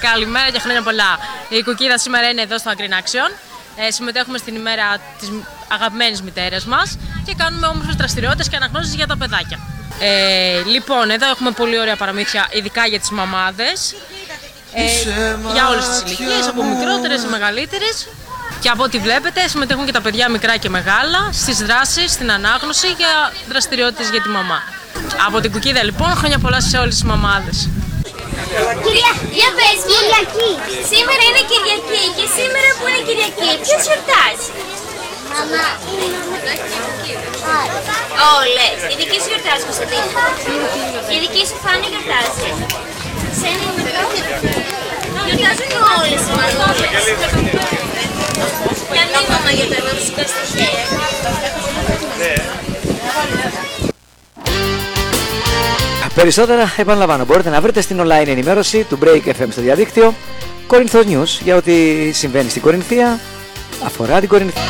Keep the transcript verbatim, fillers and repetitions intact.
Καλημέρα και χρόνια πολλά. Η Κουκίδα σήμερα είναι εδώ στο Green Action. Ε, συμμετέχουμε στην ημέρα της αγαπημένης μητέρας μας και κάνουμε όμορφες δραστηριότητες και αναγνώσεις για τα παιδάκια. Ε, λοιπόν, εδώ έχουμε πολύ ωραία παραμύθια, ειδικά για τις μαμάδες. Ε, για όλες τις ηλικίες, από μικρότερες ή μεγαλύτερες. Και από ό,τι βλέπετε, συμμετέχουν και τα παιδιά μικρά και μεγάλα στις δράσεις, στην ανάγνωση για δραστηριότητες για τη μαμά. Από την Κουκίδα, λοιπόν, χρόνια πολλά σε όλες τις μαμάδες. Κυρία, για πες, Κυριακή. Σήμερα είναι Κυριακή και σήμερα που είναι Κυριακή, ποιος γιορτάζει? Μαμά. Όλες. Η δική σου γιορτάζει, Κωνσταντίνα? Η δική σου Φάνη γιορτάζει? Σένα είναι εδώ? Γιορτάζουν όλες οι μανούλες. Ποια είναι η μαμά γιορτάζει, να τους σηκώσει τα χέρια? Περισσότερα, επαναλαμβάνω, μπορείτε να βρείτε στην online ενημέρωση του Break εφ εμ στο διαδίκτυο Κορινθός News για ό,τι συμβαίνει στην Κορινθία αφορά την Κορινθία.